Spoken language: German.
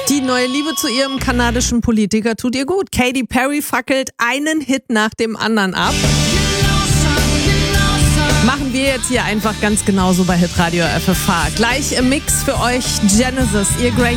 Die neue Liebe zu ihrem kanadischen Politiker tut ihr gut. Katy Perry fackelt einen Hit nach dem anderen ab. Machen wir jetzt hier einfach ganz genauso bei Hitradio FFH. Gleich im Mix für euch Genesis, ihr Great